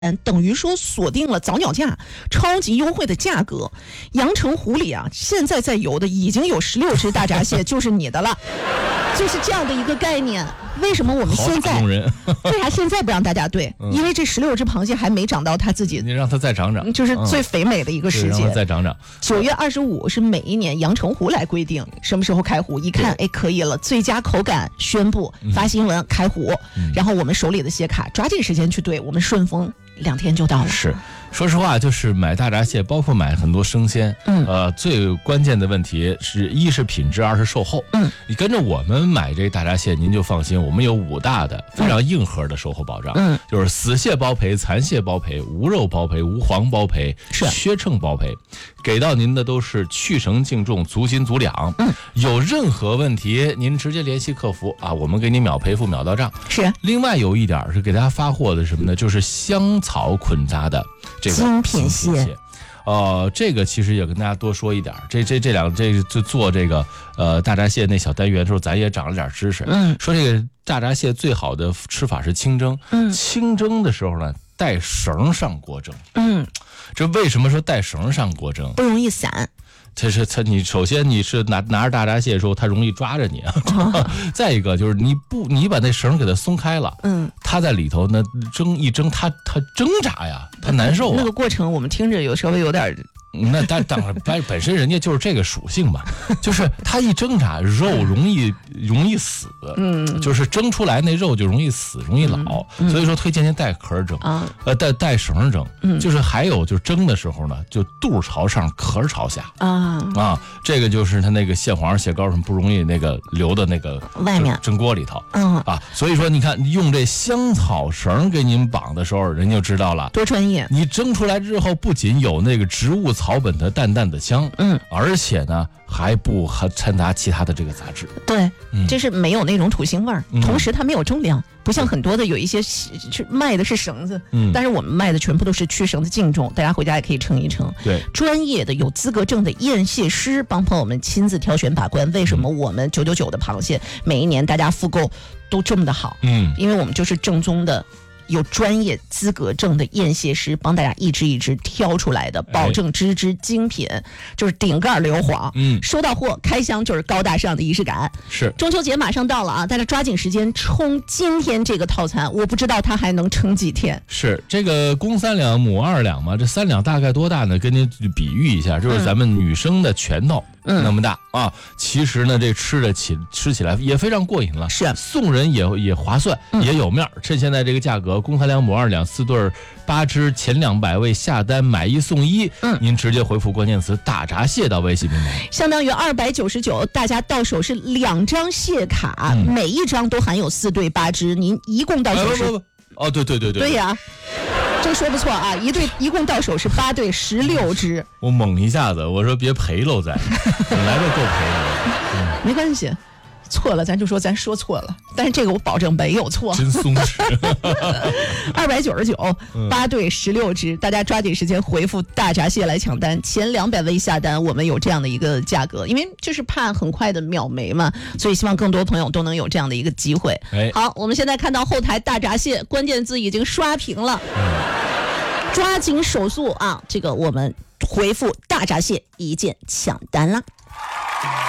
等于说锁定了早鸟价超级优惠的价格。阳澄湖里啊，现在在游的已经有16只大闸蟹，就是你的了，就是这样的一个概念。为什么我们现在为啥现在不让大家对？因为这16只螃蟹还没长到它自己， 你让它再长长， 就是最肥美的一个时节。 让它再长长。 9月25是每一年阳澄湖来规定什么时候开湖，一看哎可以了，最佳口感宣布发新闻开湖，然后我们手里的蟹卡抓紧时间去对，我们顺丰2天就到了。 是，说实话，就是买大闸蟹，包括买很多生鲜，最关键的问题是一是品质，二是售后。你跟着我们买这大闸蟹，您就放心，我们有5大的非常硬核的售后保障，就是死蟹包赔、残蟹包赔、无肉包赔、无黄包赔、缺秤包赔，给到您的都是去绳净重、足斤足两。有任何问题，您直接联系客服啊，我们给你秒赔付、秒到账。 是。 另外有一点是给大家发货的什么呢？就是香草捆扎的这个精品蟹。 这个其实也跟大家多说一点，这就做这个大闸蟹那小单元的时候，咱也长了点知识。说这个大闸蟹最好的吃法是清蒸。清蒸的时候呢，带绳上锅蒸。这为什么说带绳上锅蒸？ 不容易散。 你首先你是拿着大闸蟹的时候，它容易抓着你。再一个就是你把那绳给它松开了，它在里头呢蒸，它挣扎呀，它难受啊。 那个过程我们听着稍微有点。 那当然，本身人家就是这个属性嘛，就是它一挣扎，肉容易死，就是蒸出来那肉就容易死，容易老，所以说推荐您带壳蒸，带绳蒸，就是还有就是蒸的时候呢，就肚朝上，壳朝下这个就是它那个蟹黄、蟹膏什么不容易那个流的那个外面蒸锅里头，所以说你看用这香草绳给您绑的时候，人就知道了多专业。 你蒸出来之后，不仅有那个植物草本的淡淡的香，而且呢还不掺杂其他的这个杂质。 对，就是没有那种土腥味儿，同时它没有重量，不像很多的有一些卖的是绳子，但是我们卖的全部都是去绳子净重，大家回家也可以称一称。 对， 专业的有资格证的验蟹师帮朋友们亲自挑选把关。为什么我们999的螃蟹每一年大家复购都这么的好？因为我们就是正宗的。有专业资格证的验蟹师帮大家一只一只挑出来的，保证只精品，就是顶盖硫磺。收到货开箱就是高大上的仪式感。 是。 中秋节马上到了啊，大家抓紧时间冲今天这个套餐，我不知道它还能撑几天。 是这个公3两母2两嘛，这3两大概多大呢？跟您比喻一下，就是咱们女生的拳头那么大啊。其实呢，这吃起来也非常过瘾了， 是送人也划算，也有面。趁现在这个价格，公3两母2两4对8只，前200位下单买1送1，您直接回复关键词大闸蟹到微信平台， 相当于299，大家到手是2张蟹卡，每一张都含有4对8只，您一共到手是对呀。真说不错啊，一共到手是8对16只。 我猛一下子，我说别赔喽，咱本来就够赔的。 没关系，错了咱就说咱说错了，但是这个我保证没有错。 真松弛。 299 8对16只，大家抓紧时间回复大闸蟹来抢单，前200位下单，我们有这样的一个价格，因为就是怕很快的秒没嘛，所以希望更多朋友都能有这样的一个机会。好，我们现在看到后台大闸蟹关键字已经刷屏了，抓紧手速啊！这个我们回复大闸蟹一键抢单啦。